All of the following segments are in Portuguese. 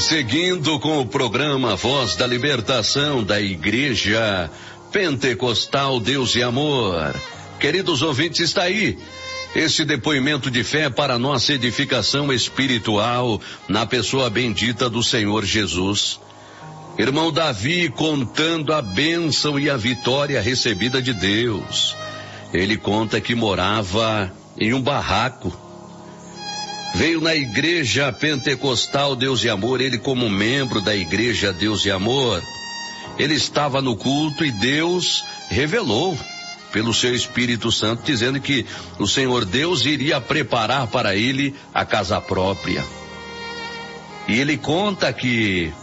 seguindo com o programa Voz da Libertação da Igreja Pentecostal Deus e Amor. Queridos ouvintes, está aí esse depoimento de fé para nossa edificação espiritual na pessoa bendita do Senhor Jesus. Irmão Davi contando a bênção e a vitória recebida de Deus. Ele conta que morava em um barraco. Veio na Igreja Pentecostal Deus e Amor, ele como membro da Igreja Deus e Amor. Ele estava no culto e Deus revelou pelo seu Espírito Santo, dizendo que o Senhor Deus iria preparar para ele a casa própria. E ele conta que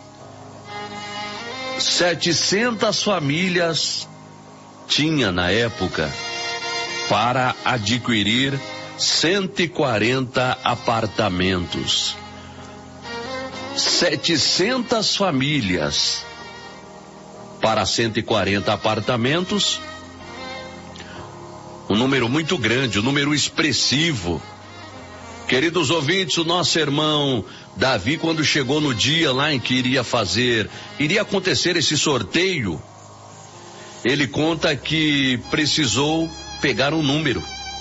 700 famílias tinha na época para adquirir 140 apartamentos. 700 famílias para 140 apartamentos. Um número muito grande, um número expressivo. Queridos ouvintes, o nosso irmão Davi, quando chegou no dia lá em que iria acontecer esse sorteio, ele conta que precisou pegar um número.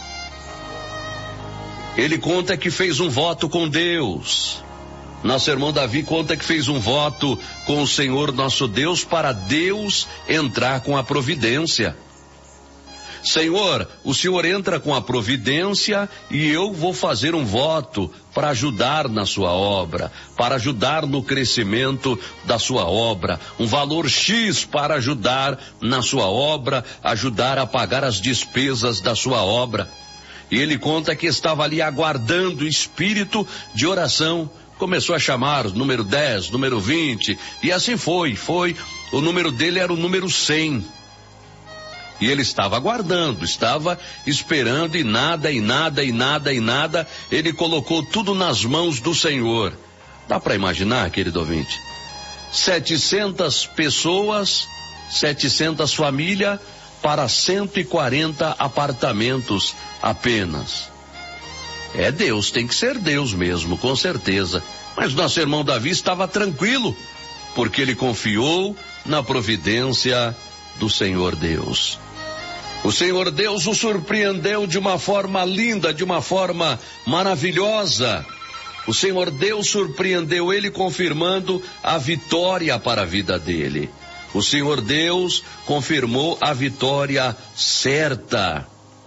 Ele conta que fez um voto com Deus. Nosso irmão Davi conta que fez um voto com o Senhor nosso Deus para Deus entrar com a providência. Senhor, o Senhor entra com a providência e eu vou fazer um voto para ajudar na sua obra, para ajudar no crescimento da sua obra, um valor X para ajudar na sua obra, ajudar a pagar as despesas da sua obra. E ele conta que estava ali aguardando o espírito de oração. Começou a chamar o número 10, número 20, e assim foi. O número dele era o número 100. E ele estava aguardando, estava esperando e nada, ele colocou tudo nas mãos do Senhor. Dá para imaginar, querido ouvinte? 700 pessoas, 700 famílias para 140 apartamentos apenas. É Deus, tem que ser Deus mesmo, com certeza. Mas nosso irmão Davi estava tranquilo, porque ele confiou na providência do Senhor Deus. O Senhor Deus o surpreendeu de uma forma linda, de uma forma maravilhosa. O Senhor Deus surpreendeu ele confirmando a vitória para a vida dele. O Senhor Deus confirmou a vitória certa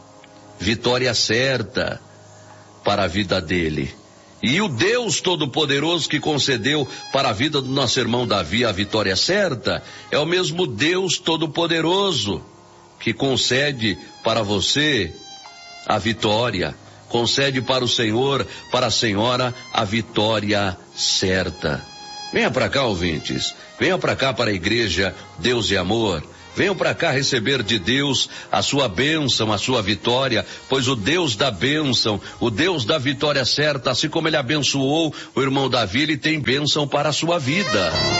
para a vida dele. E o Deus Todo-Poderoso que concedeu para a vida do nosso irmão Davi a vitória certa, é o mesmo Deus Todo-Poderoso que concede para você a vitória, concede para o Senhor, para a senhora, a vitória certa. Venha para cá, ouvintes, venha para cá para a Igreja Deus e Amor. Venham para cá receber de Deus a sua bênção, a sua vitória, pois o Deus da bênção, o Deus da vitória certa, assim como ele abençoou o irmão Davi, ele tem bênção para a sua vida.